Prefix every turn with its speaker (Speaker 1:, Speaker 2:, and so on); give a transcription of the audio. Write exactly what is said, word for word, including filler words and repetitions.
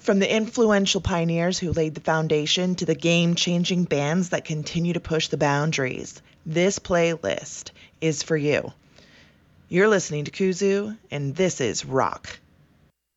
Speaker 1: From the influential pioneers who laid the foundation to the game-changing bands that continue to push the boundaries, this playlist is for you. You're listening to Kuzu, and this is Rock.